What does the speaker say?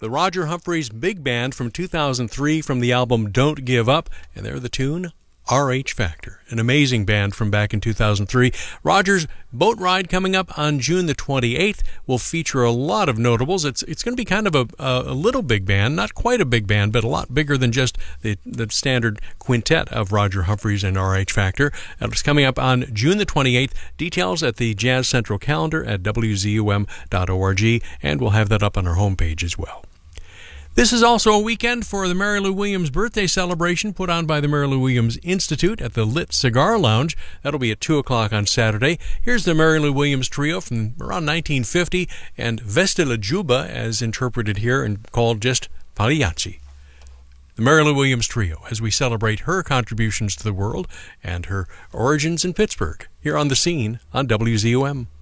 the Roger Humphreys Big Band from 2003 from the album Don't Give Up, and they're the tune RH Factor, an amazing band from back in 2003. Roger's boat ride coming up on June the 28th will feature a lot of notables. It's going to be kind of a little big band, not quite a big band, but a lot bigger than just the standard quintet of Roger Humphreys and RH Factor. It's coming up on June the 28th. Details at the Jazz Central calendar at wzum.org, and we'll have that up on our homepage as well. This is also a weekend for the Mary Lou Williams birthday celebration put on by the Mary Lou Williams Institute at the Lit Cigar Lounge. That'll be at 2 o'clock on Saturday. Here's the Mary Lou Williams Trio from around 1950 and Veste la Juba, as interpreted here and called just Pagliacci. The Mary Lou Williams Trio, as we celebrate her contributions to the world and her origins in Pittsburgh, here on The Scene on WZUM.